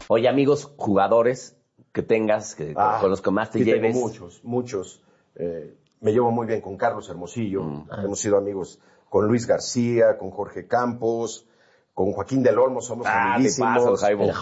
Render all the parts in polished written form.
Oye, amigos, jugadores que tengas, con los que más te lleves. Tengo muchos. Me llevo muy bien con Carlos Hermosillo. Hemos sido amigos con Luis García, con Jorge Campos, con Joaquín del Olmo, somos amiguísimos.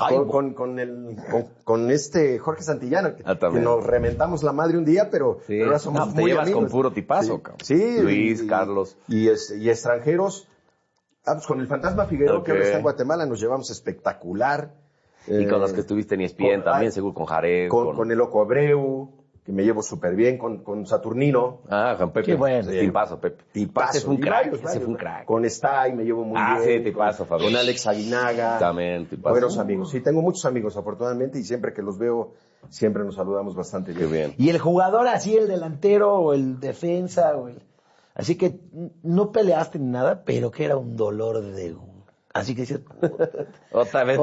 Con este Jorge Santillana, que nos reventamos la madre un día, pero ahora somos muy amigos. Con puro tipazo, cabrón. Sí, Luis, Carlos. Y extranjeros. Pues con el Fantasma Figueroa, que ahora está en Guatemala, nos llevamos espectacular. Y con los que estuviste en ESPN también, seguro, con Jared. Con el Loco Abreu, que me llevo súper bien, con Saturnino. Con Pepe. Qué bueno. Tipazo, Pepe. Tipazo. Ese fue un crack. Con Stay me llevo muy bien. Sí, tipazo, Fabio. Con Alex Aguinaga. También, tipazo. Buenos amigos. Sí, tengo muchos amigos, afortunadamente, y siempre que los veo, siempre nos saludamos bastante bien. Qué bien. Y el jugador así, el delantero o el defensa, así que no peleaste ni nada, pero que era un dolor de... Así que decías, otra vez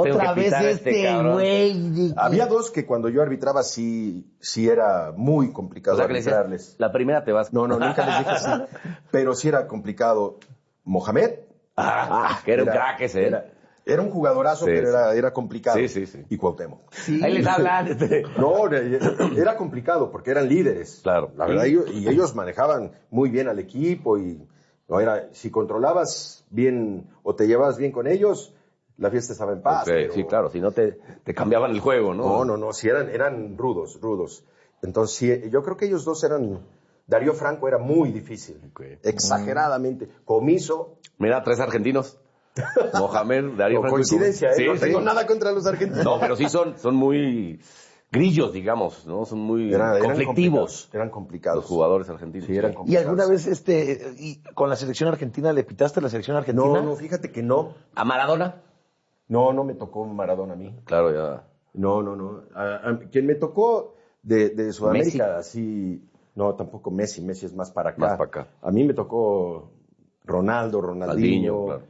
güey. Había dos que cuando yo arbitraba sí era muy complicado arbitrarles. La primera te vas. No, nunca les dije así. Pero sí era complicado. Mohamed. Que era un crack ese. Era un jugadorazo, pero era complicado. Sí. Y Cuauhtémoc. Sí. Ahí les hablan. No, era complicado porque eran líderes. Claro. La verdad, ellos manejaban muy bien al equipo y... No, si controlabas bien o te llevabas bien con ellos, la fiesta estaba en paz. Pero... Sí, claro, si no te cambiaban el juego, ¿no? No, sí eran rudos. Entonces, sí, yo creo que ellos dos eran... Darío Franco era muy difícil, exageradamente. Comiso. Mira, 3 argentinos. Mohamed, Darío Franco. Coincidencia, Sí, no tengo nada contra los argentinos. No, pero sí son muy... grillos, digamos, ¿no? Son muy conflictivos. Eran complicados. Los jugadores argentinos. Sí, eran ¿Y complicados. alguna vez con la selección argentina le pitaste a la selección argentina? No, fíjate que no. ¿A Maradona? No me tocó Maradona a mí. Claro, ya. No. Quien me tocó de Sudamérica, así... No, tampoco Messi es más para acá. A mí me tocó Ronaldinho, claro.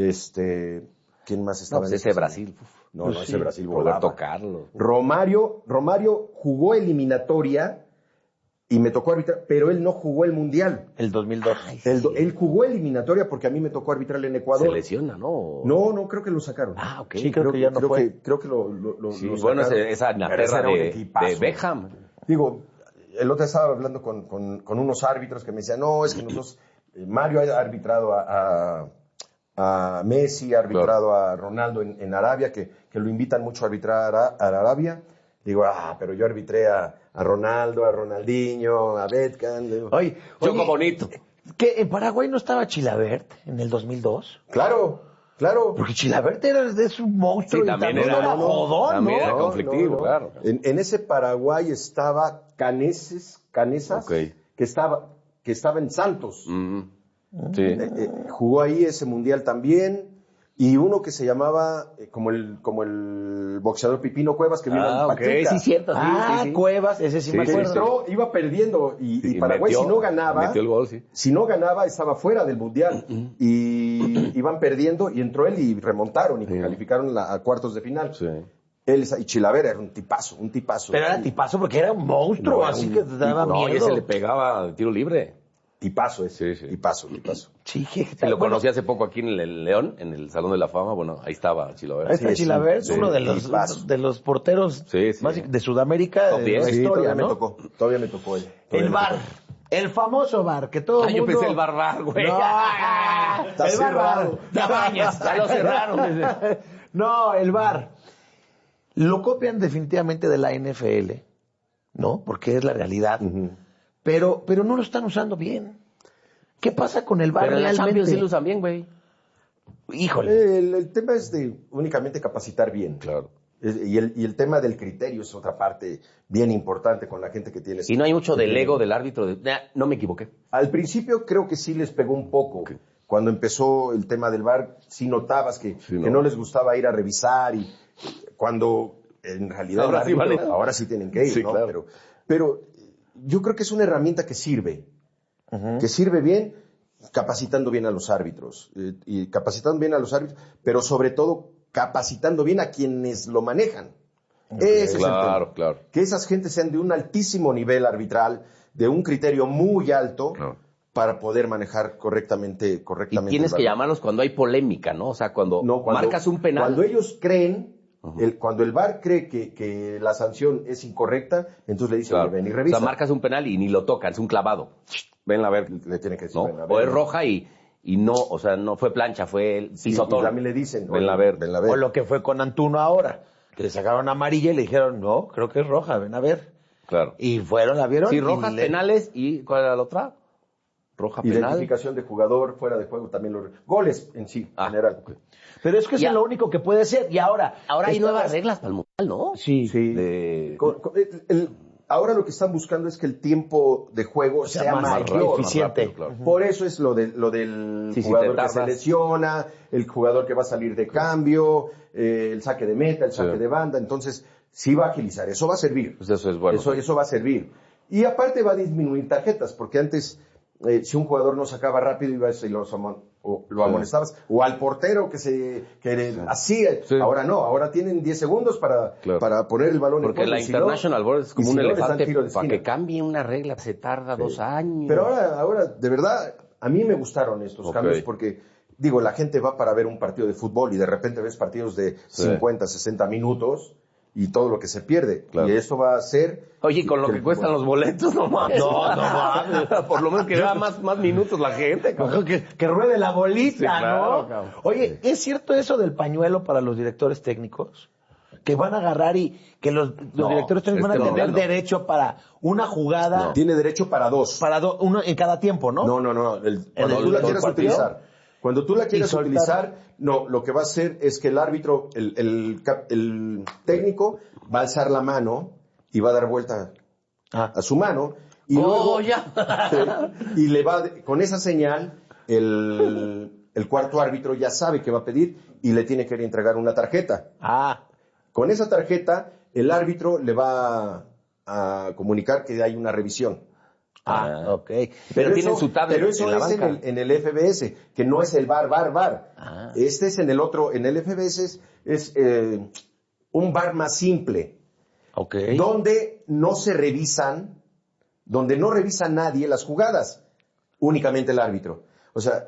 ¿Quién más estaba en ese Brasil? No, ese Brasil Roberto Carlos. Romario jugó eliminatoria y me tocó arbitrar, pero él no jugó el Mundial. El 2002. Él jugó eliminatoria porque a mí me tocó arbitrar en Ecuador. Se lesiona, ¿no? No, creo que lo sacaron. Ok. Sí, creo que ya no fue. Creo que lo sí, sacaron. Bueno, esa Inglaterra de Beckham. Digo, el otro día estaba hablando con unos árbitros que me decían, no, es que nosotros, Mario ha arbitrado a Messi, ha arbitrado a Ronaldo en Arabia, que lo invitan mucho a arbitrar a Arabia. Digo, pero yo arbitré a Ronaldo, a Ronaldinho, a Beckham. Oye, Choco bonito. ¿Que en Paraguay no estaba Chilabert en el 2002? Claro. Porque Chilabert es un monstruo. Sí, también era jodón, también era conflictivo, claro. En ese Paraguay estaba Canesas, que estaba en Santos. Sí. Jugó ahí ese mundial también. Y uno que se llamaba como el boxeador Pipino Cuevas, que vino en Pachuca. Sí, cierto. Sí. Cuevas, ese sí me acuerdo. Entró, iba perdiendo y Paraguay metió, si no ganaba, metió el gol, sí. Si no ganaba estaba fuera del mundial. Y iban perdiendo y entró él y remontaron y calificaron a cuartos de final. Sí. Él y Chilavera era un tipazo. Pero era tipazo porque era un monstruo, así que te daba miedo. Y ese le pegaba de tiro libre. Tipazo ese. Sí. Tipazo. Sí, lo conocí hace poco aquí en el León, en el Salón de la Fama. Bueno, ahí estaba Chilavert. Ahí está Chilavert, uno de los porteros más de Sudamérica de la historia, ¿no? Todavía me tocó él. El VAR. El famoso VAR, que todo el mundo... Yo pensé el VAR, güey. No, está el cerrado. Ya lo cerraron. No, el VAR. Lo copian definitivamente de la NFL, ¿no? Porque es la realidad. Pero no lo están usando bien. ¿Qué pasa con el VAR pero realmente? Pero en la Champions sí lo usan bien, güey. Híjole. El tema es de únicamente capacitar bien. Claro. Y el tema del criterio es otra parte bien importante con la gente que tiene. Y no hay mucho del ego del árbitro. No me equivoqué. Al principio creo que sí les pegó un poco. Okay. Cuando empezó el tema del VAR, sí notabas que no les gustaba ir a revisar y cuando en realidad ahora sí tienen que ir, sí, ¿no? Claro. Pero yo creo que es una herramienta que sirve bien capacitando bien a los árbitros, pero sobre todo capacitando bien a quienes lo manejan. Ese es el tema. Claro. Que esas gentes sean de un altísimo nivel arbitral, de un criterio muy alto, para poder manejar correctamente. Y tienes que llamarlos cuando hay polémica, ¿no? O sea, cuando marcas un penal. Cuando ellos creen Cuando el VAR cree que la sanción es incorrecta, entonces le dice, claro. ven y revisa. O sea, marcas un penal y ni lo tocan, es un clavado. Ven a ver. Le tiene que decir, ¿no? ven a ver. O es roja y no, o sea, no fue plancha, fue el pisotón. Y también le dicen, ven a ver. O lo que fue con Antuna ahora, que le sacaron amarilla y le dijeron, no, creo que es roja, ven a ver. Claro. Y fueron, la vieron. Sí, rojas, penales y ¿cuál era la otra? Roja, penal. Identificación de jugador, fuera de juego también goles en sí, en general. Okay. Pero es que eso es lo único que puede ser. Y ahora hay nuevas reglas para el Mundial, ¿no? Sí. Ahora lo que están buscando es que el tiempo de juego sea más eficiente. Rápido, claro. Por eso es lo del jugador que se lesiona, el jugador que va a salir de cambio, el saque de meta, el saque de banda. Entonces, sí va a agilizar. Eso va a servir. Pues eso es bueno. Eso va a servir. Y aparte va a disminuir tarjetas, porque antes, si un jugador no sacaba rápido, ibas y lo amonestabas. O al portero así. Sí. Ahora no, ahora tienen 10 segundos para poner el balón porque en juego. Porque la International Board es como un elefante. Para que cambie cambie una regla se tarda 2 años. Pero ahora, de verdad, a mí me gustaron estos cambios porque, digo, la gente va para ver un partido de fútbol y de repente ves partidos de 50, 60 minutos y todo lo que se pierde. Claro. Y esto va a ser... Oye, con lo que cuestan los boletos, no mames. No. Por lo menos que vea más minutos la gente. Que ruede la bolita, sí, claro, ¿no? Cabrón. Oye, ¿es cierto eso del pañuelo para los directores técnicos? Que van a agarrar y que los directores técnicos van a tener derecho para una jugada. No. Tiene derecho para 2. Uno en cada tiempo, ¿no? No. Cuando tú la quieras utilizar. Cuando tú la quieras utilizar, lo que va a hacer es que el árbitro, el técnico, va a alzar la mano y va a dar vuelta a su mano. Y luego, y le va, con esa señal, el cuarto árbitro ya sabe que va a pedir y le tiene que entregar una tarjeta. Con esa tarjeta, el árbitro le va a comunicar que hay una revisión. Ok. Pero tienen su tablet. Pero eso es en el FBS, que no es el VAR. Este es en el otro, en el FBS es un VAR más simple. Okay. Donde no revisa nadie las jugadas, únicamente el árbitro. O sea,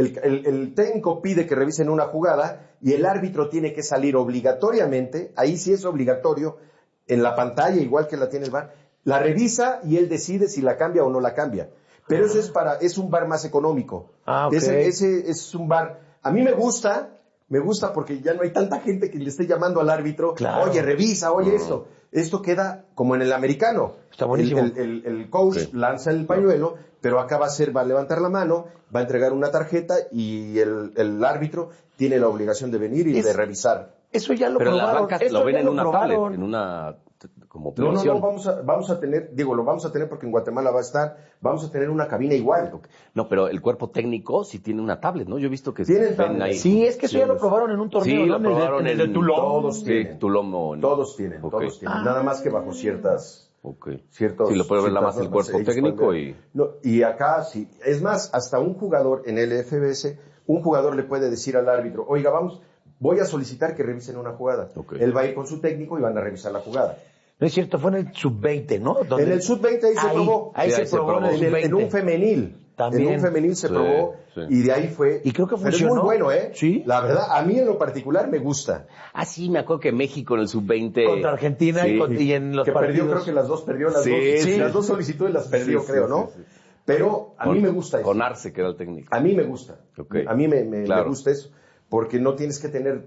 el técnico pide que revisen una jugada y el árbitro tiene que salir obligatoriamente, ahí sí es obligatorio, en la pantalla, igual que la tiene el VAR, la revisa y él decide si la cambia o no la cambia. Pero eso es un VAR más económico. Okay. Ese es un VAR. A mí me gusta porque ya no hay tanta gente que le esté llamando al árbitro, claro. Oye, revisa, oye esto. Esto queda como en el americano. Está buenísimo. El coach lanza el pañuelo, pero acá va a levantar la mano, va a entregar una tarjeta y el árbitro tiene la obligación de venir y de revisar. Eso ya lo probaron. Pero las bancas lo ven en una tablet, en una como televisión. No, vamos a tener, lo vamos a tener porque en Guatemala va a estar, vamos a tener una cabina igual. No, pero el cuerpo técnico sí tiene una tablet, ¿no? Yo he visto que tienen ven ahí. Sí, es que eso ya lo probaron en un torneo. Sí, lo probaron en el Tulón. Todos tienen. Tulón. Todos tienen. Nada más que bajo ciertos... Sí, lo puede ver nada más el cuerpo técnico y... No, y acá sí. Es más, hasta un jugador en el FBS, un jugador le puede decir al árbitro, oiga, voy a solicitar que revisen una jugada. Él va a ir con su técnico y van a revisar la jugada. No es cierto, fue en el sub-20, ¿no? En el sub-20 ahí se probó. Ahí se probó en un femenil. También. En un femenil se probó y de ahí fue. Y creo que funcionó. Pero es muy bueno, ¿eh? Sí. La verdad, a mí en lo particular me gusta. Sí, me acuerdo que México en el sub-20. Contra Argentina y en los que partidos. Perdió, creo que las dos perdió, las dos solicitudes las perdió, creo, ¿no? Sí. Pero a mí me gusta eso. Con Arce, que era el técnico. A mí me gusta. A mí me gusta eso. Porque no tienes que tener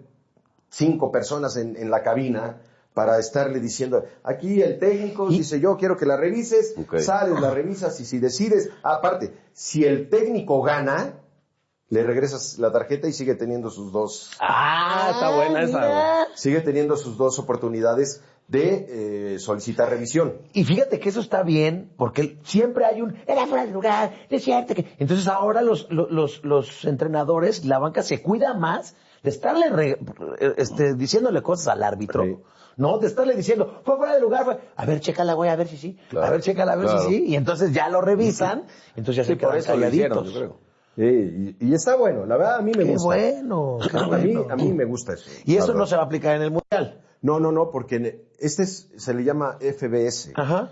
5 personas en la cabina para estarle diciendo, aquí el técnico dice, yo quiero que la revises, sales, la revisas y si decides, aparte, si el técnico gana, le regresas la tarjeta y sigue teniendo sus 2. Está buena esa. Sigue teniendo sus 2 oportunidades de solicitar revisión. Y fíjate que eso está bien, porque siempre hay era fuera de lugar, es cierto que... Entonces ahora los entrenadores, la banca se cuida más de estarle diciéndole cosas al árbitro. Sí. No, de estarle diciendo, fue fuera de lugar, a ver, chécala, güey, a ver si sí. Claro, a ver, chécala, a ver si sí. Y entonces ya lo revisan, entonces ya se quedan calladitos. Yo creo. Y está bueno, la verdad a mí me gusta. Bueno. A mí me gusta eso. Y eso no se va a aplicar en el Mundial. No, porque se le llama FBS. Ajá.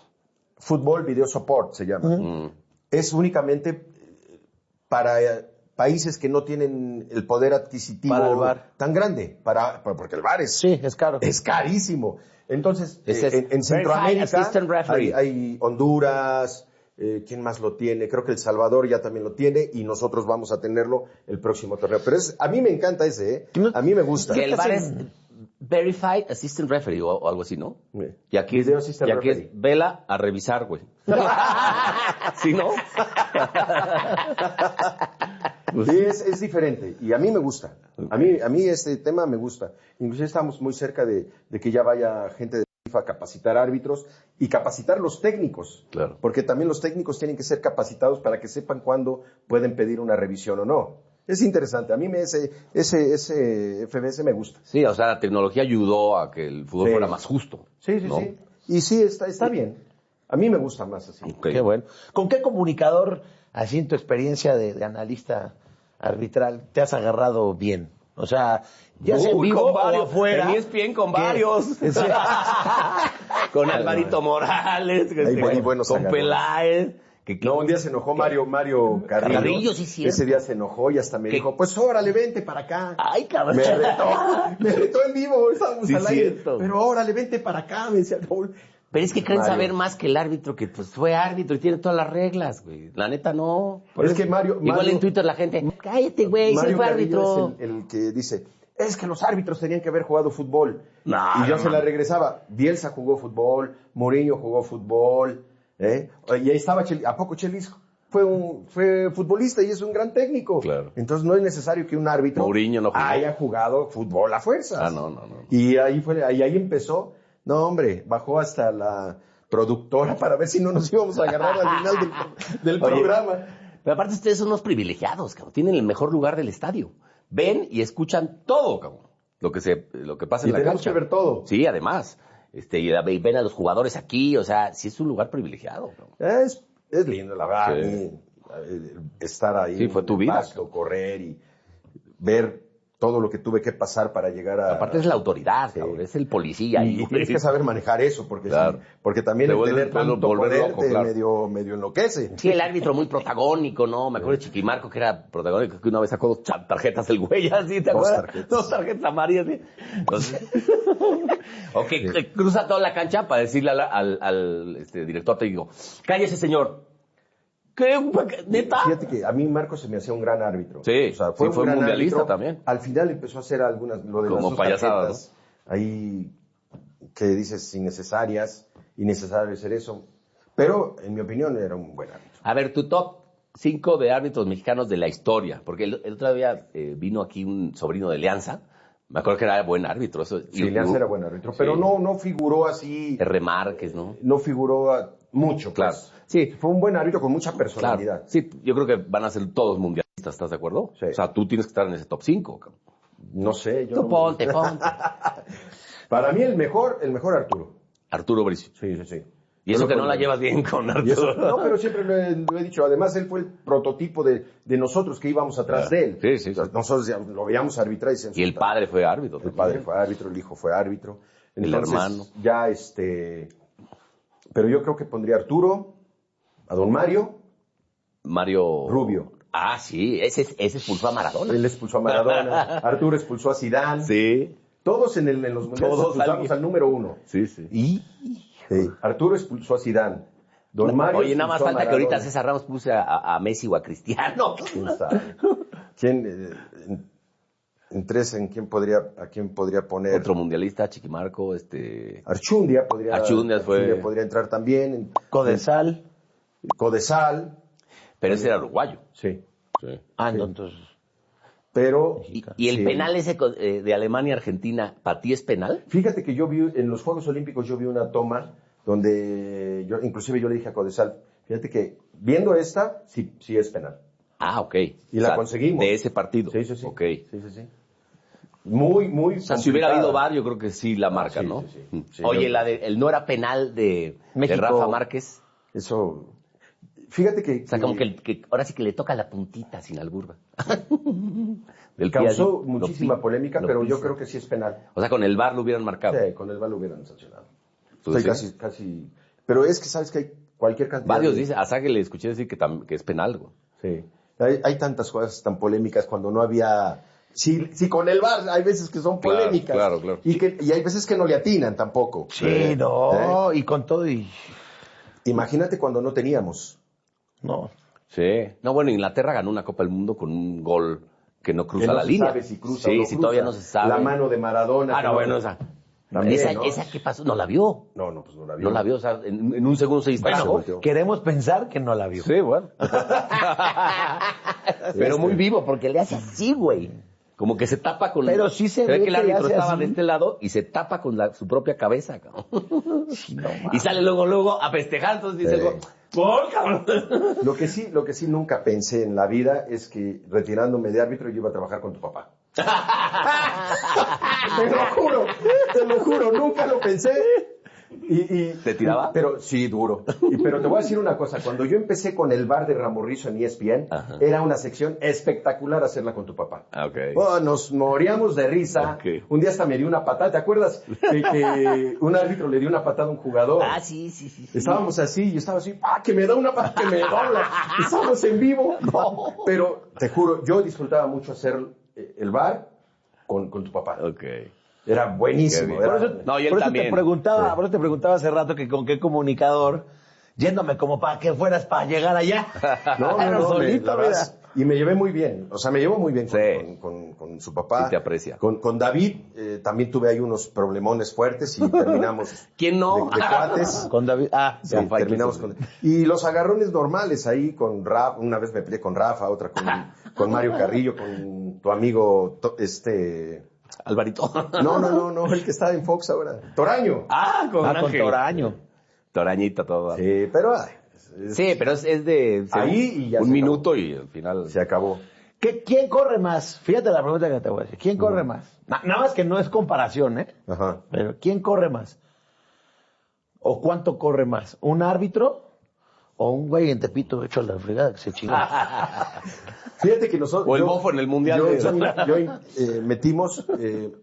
Football Video Support se llama. Es únicamente para países que no tienen el poder adquisitivo Para el VAR. tan grande, porque el VAR es, Sí, es caro. es carísimo. Entonces, Ese es en Centroamérica assistant referee. hay Honduras, ¿quién más lo tiene? Creo que El Salvador ya también lo tiene y nosotros vamos a tenerlo el próximo torneo. Pero a mí me encanta ese, a mí me gusta. Que el VAR es Verified Assistant Referee o algo así, ¿no? Sí. Y aquí, Video Assistant y aquí es Referee. vela a revisar, güey. ¿Sí, no? Sí, es diferente y a mí me gusta. A mí este tema me gusta. Inclusive estamos muy cerca de que ya vaya gente de FIFA a capacitar árbitros y capacitar los técnicos. Claro. Porque también los técnicos tienen que ser capacitados para que sepan cuándo pueden pedir una revisión o no. Es interesante. A mí ese FBS me gusta. Sí, o sea, la tecnología ayudó a que el fútbol Sí. fuera más justo. Sí. ¿no? Y sí, está bien. A mí me gusta más así. Ok. Qué bueno. ¿Con qué comunicador, así en tu experiencia de analista arbitral, te has agarrado bien? O sea, ya sea en Uy, vivo con o varios. afuera. En ESPN con ¿Qué? varios. Sí. Con Alvarito Morales, Hay buenos con agarrones. Peláez. No, un día se enojó Mario Carrillo. Carrillo, sí, cierto. Ese día se enojó y hasta me ¿Qué? dijo, pues órale, vente para acá. Ay, cabrón. Me retó en vivo, estábamos Sí, al aire. cierto. Pero órale, vente para acá, me decía Raúl. Pero es que creen Mario. saber más que el árbitro, que pues fue árbitro y tiene todas las reglas, güey. La neta no. Pero es que Igual en Twitter la gente, cállate, güey, si Mario fue Carrillo árbitro. es el que dice, es que los árbitros tenían que haber jugado fútbol. No, y yo no, se la regresaba. Bielsa jugó fútbol, Mourinho jugó fútbol, y ahí estaba ¿a poco Chelis fue futbolista y es un gran técnico? Claro. Entonces no es necesario que un árbitro Mourinho no jugó. haya jugado fútbol a fuerzas. Ah, no. Y ahí empezó. No, hombre, bajó hasta la productora para ver si no nos íbamos a agarrar al final del Oye, programa. Pero aparte ustedes son unos privilegiados, cabrón. Tienen el mejor lugar del estadio. Ven y escuchan todo, cabrón. Lo que pasa Y en la tenemos cancha. que ver todo. Sí, además. Y ven a los jugadores aquí, o sea, sí es un lugar privilegiado, cabrón. Es lindo, la verdad. Sí. Estar ahí. Sí, fue tu en el vida, pasto, correr y ver todo lo que tuve que pasar para llegar a... Aparte es la autoridad, Sí. cabrón. Es el policía. Y tienes que saber manejar eso, porque, Claro. porque también Te el vuelve- tener te vuelve- tanto volver poder loco, te claro. medio enloquece. Sí, el árbitro muy protagónico, ¿no? Me acuerdo de Chiquimarco, que era protagónico, que una vez sacó 2 tarjetas el güey, así, ¿te Dos acuerdas? tarjetas. 2 tarjetas amarillas, sí. Entonces, o que cruza toda la cancha para decirle al director técnico, cállese, señor. ¿Qué? ¿Neta? Fíjate que a mí Marcos se me hacía un gran árbitro. Sí, o sea, sí, un fue gran mundialista árbitro. también. Al final empezó a hacer lo de Como las dos payasadas, tarjetas ahí que dices innecesarias, innecesario hacer eso. Pero, en mi opinión, era un buen árbitro. A ver, tu top 5 de árbitros mexicanos de la historia. Porque el otro día vino aquí un sobrino de Leanza. Me acuerdo que era buen árbitro. Eso, Sí, Leanza era buen árbitro, pero Sí. no figuró así, R. Márquez, ¿no? no figuró mucho. Claro. Pues. Sí. Fue un buen árbitro con mucha personalidad. Claro. Sí, yo creo que van a ser todos mundialistas, ¿estás de acuerdo? Sí. O sea, tú tienes que estar en ese top 5. cabrón. No sé, yo... Tú ponte. Para mí el mejor Arturo. Arturo Bricio. Sí. Y eso Yo lo que no la pondría. llevas bien con Y eso- Arturo. no, pero siempre lo he dicho. Además, él fue el prototipo de nosotros que íbamos atrás de él. Sí, sí, sí. Nosotros ya lo veíamos arbitrar y decíamos, Y el padre fue árbitro. El padre fue árbitro, el hijo fue árbitro. El hermano. Ya pero yo creo que pondría a Arturo, a don Mario, Mario Rubio. Ah, sí, ese expulsó a Maradona. Él expulsó a Maradona, Arturo expulsó a Zidane. Sí. Todos en los mundiales Todos expulsamos alguien. al número 1. Sí, sí. Sí. Arturo expulsó a Zidane. Don Mario Oye, nada más expulsó a falta que ahorita Maradona. César Ramos puse a Messi o a Cristiano. ¿Quién sabe? En tres, ¿a quién podría poner? Otro mundialista, Chiquimarco, Archundia fue- podría entrar también. Codesal. Codesal. Pero ese era uruguayo. Sí. Sí. Ah, no, entonces. Pero. ¿Y el sí. penal ese de Alemania-Argentina, para ti es penal? Fíjate que yo vi, en los Juegos Olímpicos yo vi una toma donde inclusive yo le dije a Codesal, fíjate que viendo esta, sí es penal. Ah, ok. Y la conseguimos. De ese partido. Sí. Ok. Sí. Muy. O sea, si hubiera habido VAR, yo creo que sí la marca, sí, ¿no? sí. Sí, Oye, yo- el no era penal de México. Rafa Márquez. Eso. Fíjate que. O sea, como que ahora sí que le toca la puntita sin alburba. Del pie causó así, muchísima polémica, lo pero yo pisa. creo que sí es penal. O sea, con el VAR lo hubieran marcado. Sí, con el VAR lo hubieran sancionado. ¿Tú Estoy decías? casi. Pero es que sabes que hay cualquier cantidad. Varios dicen, a Sague le escuché decir que es penal, güey. Sí. Hay tantas cosas tan polémicas cuando no había... Sí, con el VAR hay veces que son polémicas. Claro. Y hay veces que no le atinan tampoco. Sí, no, y con todo y... Imagínate cuando no teníamos. No. Sí. No, bueno, Inglaterra ganó una Copa del Mundo con un gol que no cruza Que no la se línea. sabe si cruza sí, o no si cruza. todavía no se sabe. La mano de Maradona. Ah, no, bueno, esa. También, ¿no? ¿Esa qué pasó? ¿No la vio? No, pues no la vio. No la vio, o sea, en un segundo se distrajo. Bueno, queremos pensar que no la vio. Sí, bueno. Pero muy vivo, porque le hace así, güey. Como que se tapa con... Pero sí se ve que el que le árbitro hace estaba así. de este lado y se tapa con su propia cabeza, cabrón. Sí, no, Y sale luego a festejar, entonces dice... Sí. ¡Por, cabrón! Lo que sí nunca pensé en la vida es que retirándome de árbitro yo iba a trabajar con tu papá. Te lo juro, nunca lo pensé. ¿Te tiraba? Pero sí, duro. Pero te voy a decir una cosa, cuando yo empecé con el bar de Ramorrizo en ESPN, Ajá. era una sección espectacular hacerla con tu papá. Ah, ok. Oh, nos moríamos de risa. Ok. Un día hasta me dio una patada, ¿te acuerdas? Que un árbitro le dio una patada a un jugador. Ah, sí. Estábamos así, yo estaba así, que me da una patada, que me dobla. Estábamos en vivo. No. Pero te juro, yo disfrutaba mucho hacer el bar con tu papá. Ok. Era buenísimo. Qué bien. Era- No, y él por eso también. por eso te preguntaba hace rato que con qué comunicador, yéndome como para que fueras para llegar allá. No, solito, la verdad, y me llevé muy bien, o sea, me llevo muy bien Sí. con su papá. Sí te aprecia. Con David también tuve ahí unos problemones fuertes y terminamos ¿Quién no? de cuates. Con David. Sí, Con terminamos Fighting. con... Y los agarrones normales ahí con Rafa, una vez me peleé con Rafa, otra con Mario Carrillo, con tu amigo, Alvarito. No, el que está en Fox ahora. Toraño. Con con Ángel. Toraño. Torañito, todo. Sí, pero Sí, pero es de... Ahí y ya un se minuto y al final... se acabó. ¿Quién corre más? Fíjate la pregunta que te voy a decir. ¿Quién corre más? Nada más que no es comparación, ¿eh? Ajá. Pero ¿quién corre más? ¿O cuánto corre más? ¿Un árbitro o un güey en Tepito hecho a la fregada que se chingó? Fíjate que nosotros... O el bofo en el Mundial metimos...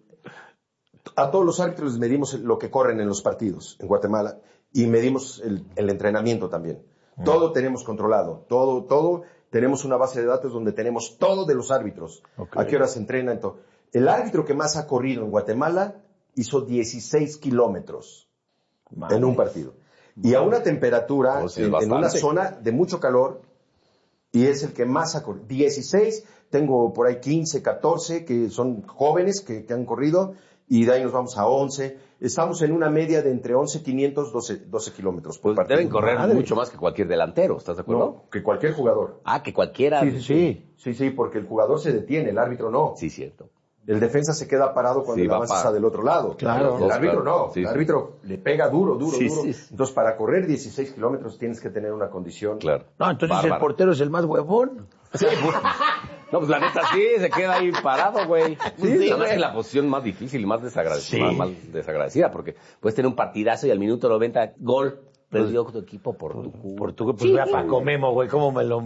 a todos los árbitros les medimos lo que corren en los partidos en Guatemala y medimos el entrenamiento también. Todo tenemos controlado, todo. Tenemos una base de datos donde tenemos todo de los árbitros. Okay. A qué horas entrenan, todo. El árbitro que más ha corrido en Guatemala hizo 16 kilómetros en un partido. Y a una temperatura, Oh, sí, es en una bastante. zona de mucho calor, y es el que más ha corrido. 16, tengo por ahí 15, 14 que son jóvenes que han corrido, y de ahí nos vamos a 11. Estamos en una media de entre 11,500, 12 kilómetros por Pues partido. deben correr Madre. mucho más que cualquier delantero, ¿estás de acuerdo? No, que cualquier jugador. Ah, que cualquiera. Sí, porque el jugador se detiene, el árbitro no. Sí, cierto. El defensa se queda parado cuando Sí, el va avance para- está del otro lado. Claro. El árbitro Claro. no. Sí, el sí. árbitro le pega duro. Sí, sí. Entonces, para correr 16 kilómetros tienes que tener una condición. Claro. No, entonces Bárbaro. el portero es el más huevón. Sí, pues, no, pues la neta sí, se queda ahí parado, güey. Sí, además que la posición más difícil y más desagradecida, Sí. más desagradecida, porque puedes tener un partidazo y al minuto 90, gol, perdió tu equipo por tu culpa. Por tu, pues vea Paco Memo, güey, cómo me lo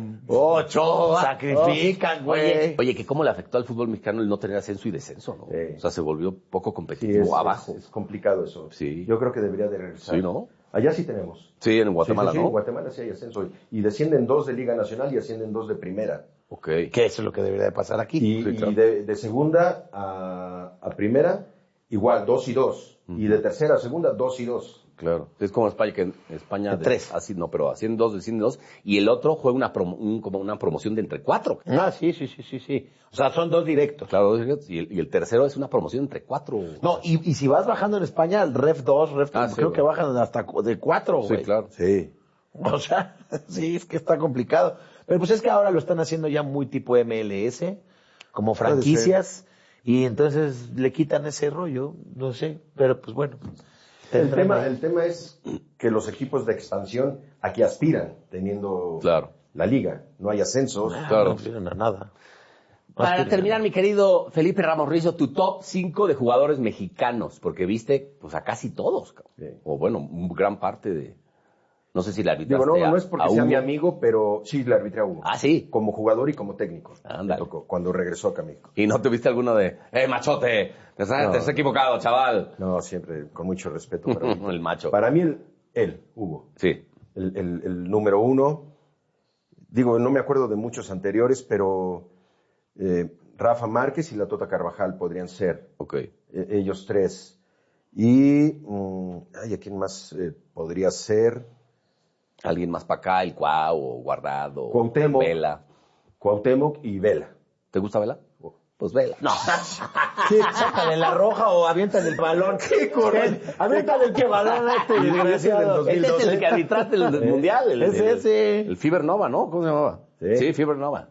sacrifican, güey. Oye, que cómo le afectó al fútbol mexicano el no tener ascenso y descenso, ¿no? Sí. O sea, se volvió poco Sí, competitivo abajo. es complicado eso. Sí. Yo creo que debería de regresar. Sí, ¿no? Allá sí tenemos. Sí, en Guatemala, Sí, ¿no? en Guatemala sí hay ascenso. Y descienden 2 de Liga Nacional y ascienden 2 de Primera. Ok. Que eso es lo que debería de pasar aquí. Y, Sí, claro. y de segunda a primera, igual, 2 y 2. Y de tercera a segunda, 2 y 2. Claro. Es como España, que en España... De tres. Así, no, pero ascienden dos, descienden dos. Y el otro juega como una promoción de entre 4. Ah, sí. O sea, son dos directos. Claro, y el tercero es una promoción entre 4. No, y si vas bajando en España, el Ref 2, Ref 3, Ah, sí, creo güey. que bajan hasta de 4, güey. Sí, claro. Sí. O sea, sí, es que está complicado. Pero pues es que ahora lo están haciendo ya muy tipo MLS, como franquicias, y entonces le quitan ese rollo, no sé, pero pues bueno. El tema es que los equipos de expansión aquí aspiran, teniendo Claro. la liga. No hay ascensos. Claro. No sirven a nada. Para terminar, mi querido Felipe Ramos Rizo, tu top 5 de jugadores mexicanos, porque viste pues a casi todos, cabrón. Sí. O bueno, gran parte de... No sé si la arbitraste Digo, no es porque a sea Hugo. mi amigo, pero sí le arbitré a uno. Ah, sí. Como jugador y como técnico. Ándale. Me tocó cuando regresó acá a México. ¿Y no tuviste alguno de, machote, te has equivocado, chaval? No, siempre con mucho respeto para mí. El macho. Para mí, él, Hugo. Sí. El número 1. Digo, no me acuerdo de muchos anteriores, pero Rafa Márquez y la Tota Carvajal podrían ser. Ok. Ellos tres. Y, ¿a quién más podría ser? Alguien más para acá, el Cuau, o Guardado, Cuauhtémoc. Vela. Cuauhtémoc y Vela. ¿Te gusta Vela? Pues Vela. No. Sí, sácale la roja o aviéntale el balón. ¡Qué correcto! Aviéntale el balón a este desgraciado. Este es el que arbitraste el mundial. Ese. El Fever Nova, ¿no? ¿Cómo se llamaba? Sí, Fever Nova.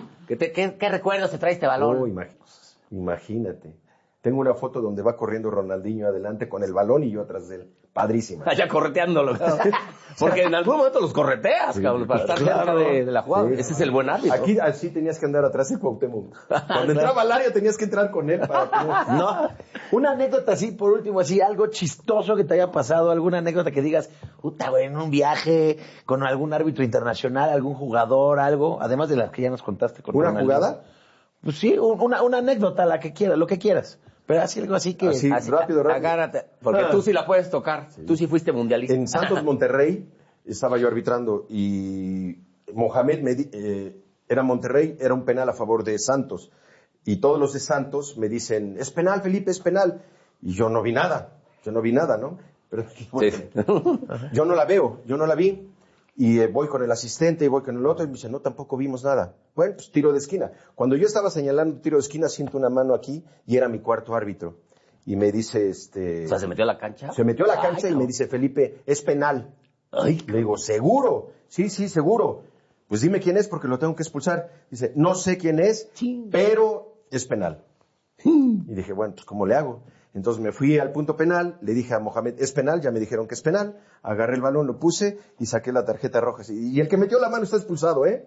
¿Qué recuerdos te trae este balón? Imagínate. Tengo una foto donde va corriendo Ronaldinho adelante con el balón y yo atrás de él. Padrísima. Allá correteándolo. Porque en algún momento los correteas, cabrón, para estar cerca de la jugada. Sí. Ese es el buen árbitro. Aquí así tenías que andar atrás de Cuauhtémoc. Cuando entraba al área tenías que entrar con él para que No. Una anécdota así, por último, así, algo chistoso que te haya pasado, alguna anécdota que digas, puta, güey, en un viaje con algún árbitro internacional, algún jugador, algo, además de las que ya nos contaste con ¿Una Ronaldinho. jugada? Pues sí, una anécdota, la que quieras, lo que quieras. Pero así algo así que... Así, rápido. Agárrate, porque tú sí la puedes tocar. Sí. Tú sí fuiste mundialista. En Santos Monterrey estaba yo arbitrando y Mohamed era Monterrey, era un penal a favor de Santos. Y todos los de Santos me dicen, es penal, Felipe, es penal. Y yo no vi nada, ¿no? Pero bueno, sí. Yo no la veo, yo no la vi. Y voy con el asistente y voy con el otro y me dice, no, tampoco vimos nada. Bueno, pues tiro de esquina. Cuando yo estaba señalando tiro de esquina, siento una mano aquí y era mi cuarto árbitro. Y me dice, O sea, ¿se metió a la cancha? Se metió a la cancha y me dice, Felipe, es penal. Ay, le digo, ¿seguro? Sí, seguro. Pues dime quién es porque lo tengo que expulsar. Dice, no sé quién es, pero es penal. Y dije, bueno, pues ¿cómo le hago? Entonces me fui al punto penal, le dije a Mohamed, es penal, ya me dijeron que es penal, agarré el balón, lo puse y saqué la tarjeta roja. Y el que metió la mano está expulsado, ¿eh?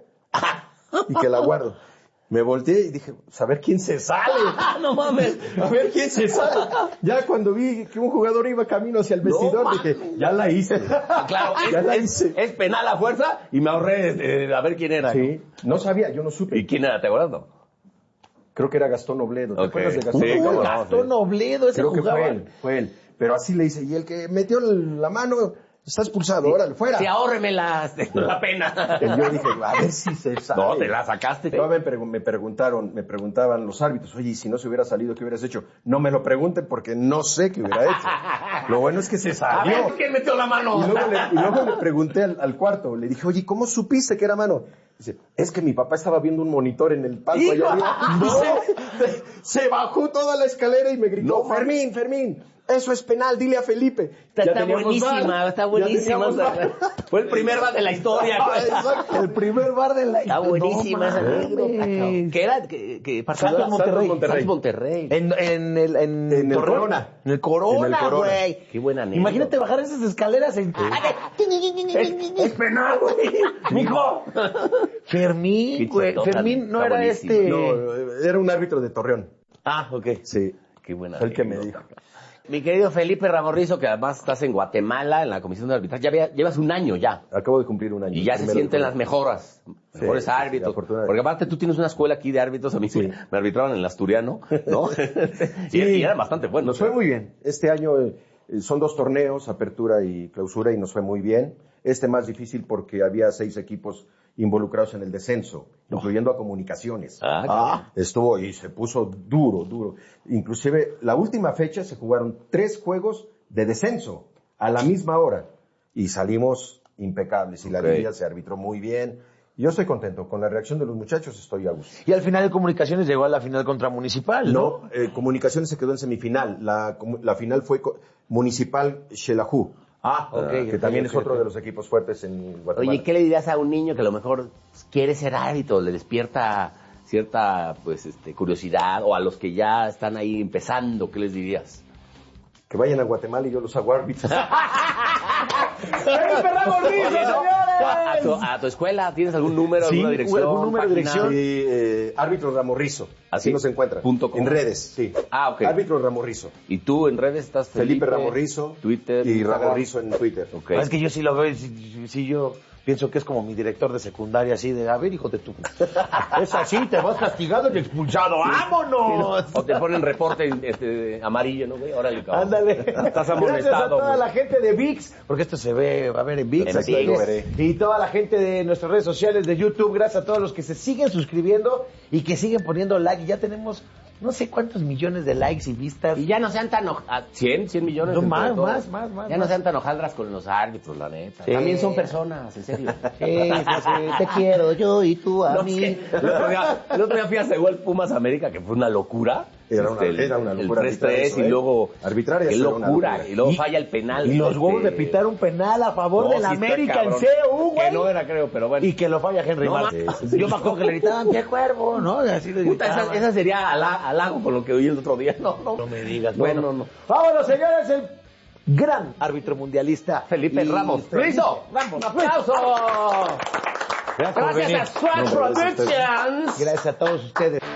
Y que la guardo. Me volteé y dije, a ver quién se sale. No mames. A ver quién se sale. Ya cuando vi que un jugador iba camino hacia el vestidor, dije, ya la hice. Claro, es penal a fuerza y me ahorré a ver quién era. Sí, no sabía, yo no supe. ¿Y quién era? ¿Te acuerdas? No? Creo que era Gastón Obledo. ¿Te acuerdas de Gastón? Sí, Obledo? Gastón Obledo, ese creo jugaba. Que fue él. Pero así le hice, y el que metió la mano está expulsado, órale, fuera. Sí, ahórreme la pena. Y yo dije, a ver si se sale. No, te la sacaste. No, me preguntaban los árbitros, oye, y si no se hubiera salido, ¿qué hubieras hecho? No me lo pregunten porque no sé qué hubiera hecho. Lo bueno es que se salió. A ver, ¿quién metió la mano? Y luego le pregunté al cuarto, le dije, oye, ¿cómo supiste que era mano? Dice, es que mi papá estaba viendo un monitor en el palco allá arriba. Se bajó toda la escalera y me gritó, Fermín, eso es penal, dile a Felipe. Está buenísima. Fue el primer bar de la historia. Exacto. El primer bar de la historia. Está buenísima esa anécdota. ¿Qué era? ¿Qué partido? Santos Monterrey. En el Corona. En el Corona, güey. Qué buena anécdota. Imagínate bajar esas escaleras en... Es penal, güey. Mijo. Fermín, güey. Fermín no era este... No, era un árbitro de Torreón. Ah, ok. Sí. Qué buena Fue el que me dijo. Mi querido Felipe Ramorrizo, que además estás en Guatemala, en la Comisión de Arbitraje, llevas un año ya. Acabo de cumplir un año. Y ya se sienten las mejores árbitros. Porque aparte tú tienes una escuela aquí de árbitros, a mí me arbitraban en el Asturiano, ¿no? y era bastante bueno. Nos fue muy bien. Este año son 2 torneos, apertura y clausura, y nos fue muy bien. Más difícil porque había 6 equipos involucrados en el descenso, incluyendo a Comunicaciones. Estuvo y se puso duro. Inclusive, la última fecha se jugaron 3 juegos de descenso a la misma hora y salimos impecables y la liga se arbitró muy bien. Yo estoy contento con la reacción de los muchachos, estoy a gusto. Y al final de Comunicaciones llegó a la final contra Municipal, ¿no? Comunicaciones se quedó en semifinal. La final fue Municipal Xelajú. Que también es otro de los equipos fuertes en Guatemala. Oye, ¿qué le dirías a un niño que a lo mejor quiere ser árbitro, le despierta cierta curiosidad, o a los que ya están ahí empezando, qué les dirías? Que vayan a Guatemala y yo los hago árbitros. ¿A tu escuela tienes algún número, alguna dirección? ¿Algún número de dirección? Sí, Árbitro Ramorrizo. Así nos encuentran. En redes, sí. Ok. Árbitro Ramorrizo. ¿Y tú en redes estás Felipe Ramorrizo. Twitter. Y Ramorrizo en Twitter. Okay. Es que yo sí lo veo, sí yo... pienso que es como mi director de secundaria, así de, a ver, hijo de tu... Es así, te vas castigado y expulsado, ¡vámonos! O te ponen reporte amarillo, ¿no, güey? Órale, cabrón. Ándale. Estás amonestado. Gracias a toda güey. la gente de ViX, porque esto se va a ver en ViX. En así ViX. es. Y toda la gente de nuestras redes sociales, de YouTube, gracias a todos los que se siguen suscribiendo y que siguen poniendo like. Y ya tenemos no sé cuántos millones de likes y vistas. Y ya no sean tan... 100 millones. No, entre más. todos. Ya no sean tan hojaldras con los árbitros, la neta. Sí. También son personas, en serio. Sí, te quiero yo y tú a No, mí. es que el otro día fui a igual Pumas América, que fue una locura. Era una locura. El 3-3 y luego... arbitrar Qué es una locura. Y luego falla el penal. Y los huevos de pitar un penal a favor del sí, América en cabrón. CU, güey. Que no era, creo, pero bueno. Y que lo falla Henry No, Martin. sí, sí. Yo me acuerdo que le gritaban, ¡qué cuervo! ¿No? Así le Puta, gritaban. esa sería halago con lo que oí el otro día. No me digas. Bueno, No. Vámonos, señores, el gran árbitro mundialista Felipe Ramos. ¡Lo hizo! ¡Un aplauso! Gracias por venir. Gracias a Swatch Productions. Gracias a todos ustedes.